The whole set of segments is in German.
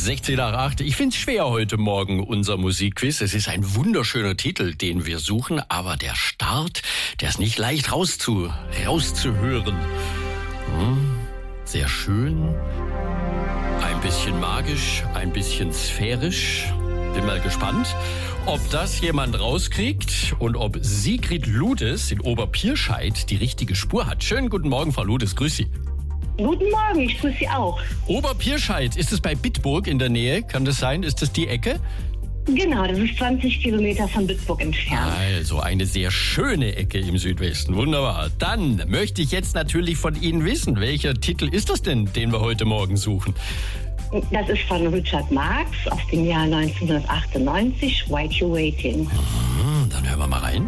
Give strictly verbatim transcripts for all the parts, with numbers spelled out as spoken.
sechzehn nach acht. Ich finde es schwer heute Morgen, unser Musikquiz. Es ist ein wunderschöner Titel, den wir suchen, aber der Start, der ist nicht leicht rauszu, rauszuhören. Hm, sehr schön, ein bisschen magisch, ein bisschen sphärisch. Bin mal gespannt, ob das jemand rauskriegt und ob Sigrid Ludes in Oberpirscheid die richtige Spur hat. Schönen guten Morgen, Frau Ludes, grüß Sie. Guten Morgen, ich grüße Sie auch. Oberpirscheid, ist es bei Bitburg in der Nähe? Kann das sein? Ist das die Ecke? Genau, das ist zwanzig Kilometer von Bitburg entfernt. Also eine sehr schöne Ecke im Südwesten. Wunderbar. Dann möchte ich jetzt natürlich von Ihnen wissen, welcher Titel ist das denn, den wir heute Morgen suchen? Das ist von Richard Marx aus dem Jahr neunzehnhundertachtundneunzig, While You're Waiting. Hm, dann hören wir mal rein.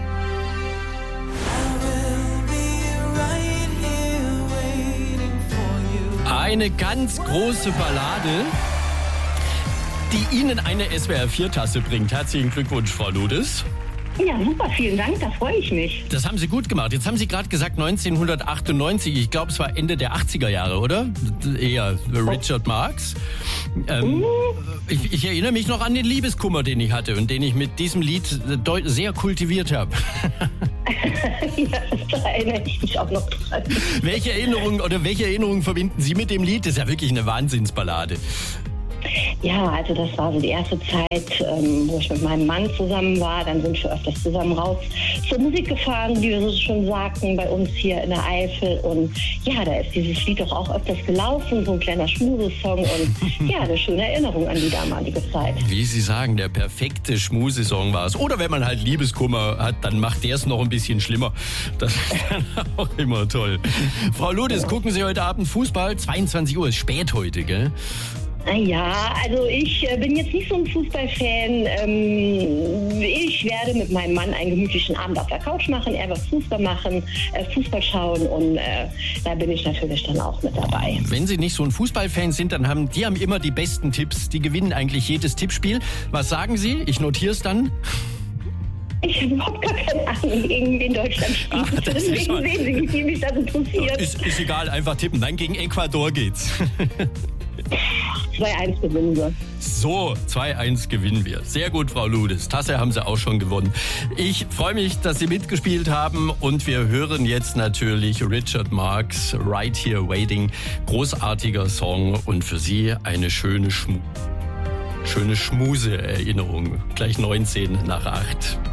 Eine ganz große Ballade, die Ihnen eine S W R vier Tasse bringt. Herzlichen Glückwunsch, Frau Ludes. Ja, super, vielen Dank, da freue ich mich. Das haben Sie gut gemacht. Jetzt haben Sie gerade gesagt neunzehnhundertachtundneunzig. Ich glaube, es war Ende der achtziger Jahre, oder? Eher Richard Marx. Ähm, mhm. ich, ich erinnere mich noch an den Liebeskummer, den ich hatte und den ich mit diesem Lied sehr kultiviert habe. Ja, da erinnere ich mich auch noch dran. Welche Erinnerungen oder welche Erinnerungen verbinden Sie mit dem Lied? Das ist ja wirklich eine Wahnsinnsballade. Ja, also das war so die erste Zeit, ähm, wo ich mit meinem Mann zusammen war. Dann sind wir öfters zusammen raus zur Musik gefahren, wie wir so schon sagten, bei uns hier in der Eifel. Und ja, da ist dieses Lied doch auch öfters gelaufen, so ein kleiner Schmusesong. Und ja, eine schöne Erinnerung an die damalige Zeit. Wie Sie sagen, der perfekte Schmusesong war es. Oder wenn man halt Liebeskummer hat, dann macht der es noch ein bisschen schlimmer. Das ist dann auch immer toll. Frau Ludes, ja. Gucken Sie heute Abend Fußball? zweiundzwanzig Uhr ist spät heute, gell? Ja, also ich äh, bin jetzt nicht so ein Fußballfan. Ähm, ich werde mit meinem Mann einen gemütlichen Abend auf der Couch machen. Er wird Fußball machen, äh, Fußball schauen und äh, da bin ich natürlich dann auch mit dabei. Wenn Sie nicht so ein Fußballfan sind, dann haben die haben immer die besten Tipps. Die gewinnen eigentlich jedes Tippspiel. Was sagen Sie? Ich notiere es dann. Ich habe überhaupt gar keine Ahnung, gegen wen Deutschland spielt. Ach, Deswegen sehen Sie, wie viel mich das interessiert. Ist, ist egal, einfach tippen. Nein, gegen Ecuador geht's. zwei eins gewinnen wir. So, zwei eins gewinnen wir. Sehr gut, Frau Ludes. Tasse haben Sie auch schon gewonnen. Ich freue mich, dass Sie mitgespielt haben und wir hören jetzt natürlich Richard Marx, Right Here Waiting. Großartiger Song und für Sie eine schöne Schmu- schöne Schmuse-Erinnerung. Gleich neunzehn nach acht.